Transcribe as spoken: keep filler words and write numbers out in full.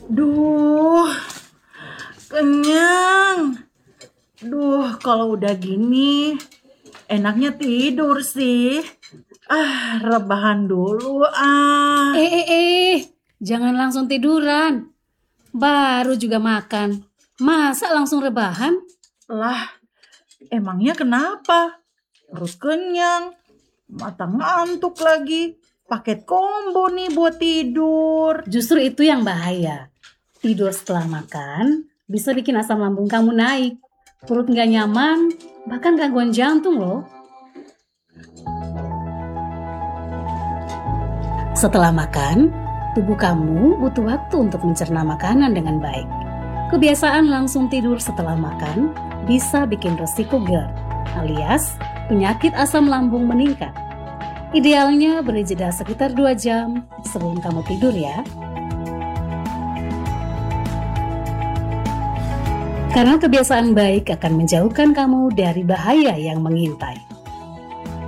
Duh, kenyang. Duh, kalau udah gini, enaknya tidur sih. Ah, rebahan dulu ah. Eh, eh, eh, jangan langsung tiduran. Baru juga makan. Masa langsung rebahan? Lah, emangnya kenapa? Perut kenyang, mata ngantuk lagi. Paket combo nih buat tidur. Justru itu yang bahaya. Tidur setelah makan bisa bikin asam lambung kamu naik. Perut nggak nyaman, bahkan gangguan jantung loh. Setelah makan, tubuh kamu butuh waktu untuk mencerna makanan dengan baik. Kebiasaan langsung tidur setelah makan bisa bikin resiko GERD, alias penyakit asam lambung meningkat. Idealnya beri jeda sekitar dua jam sebelum kamu tidur ya. Karena kebiasaan baik akan menjauhkan kamu dari bahaya yang mengintai.